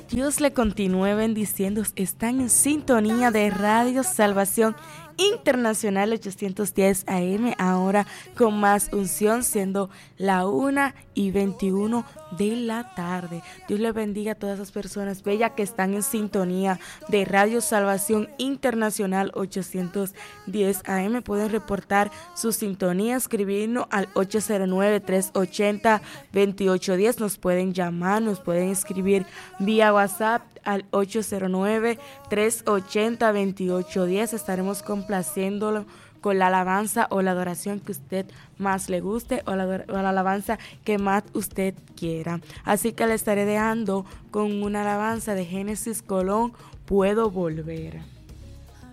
Dios le continúe bendiciendo. Están en sintonía de Radio Salvación Internacional 810 AM, ahora con más unción, siendo la 1:21 de la tarde. Dios le bendiga a todas esas personas bellas que están en sintonía de Radio Salvación Internacional 810 AM. Pueden reportar su sintonía, escribirnos al 809-380-2810. Nos pueden llamar, nos pueden escribir vía WhatsApp al 809-380-2810. Estaremos complaciéndolo con la alabanza o la adoración que usted más le guste o la alabanza que más usted quiera. Así que le estaré dejando con una alabanza de Génesis Colón, Puedo Volver.